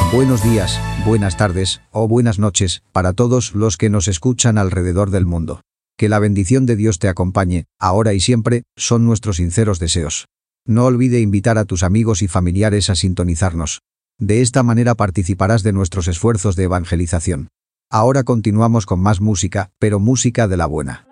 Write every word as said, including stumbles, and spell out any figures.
Buenos días, buenas tardes o buenas noches para todos los que nos escuchan alrededor del mundo. Que la bendición de Dios te acompañe, ahora y siempre, son nuestros sinceros deseos. No olvide invitar a tus amigos y familiares a sintonizarnos. De esta manera participarás de nuestros esfuerzos de evangelización. Ahora continuamos con más música, pero música de la buena.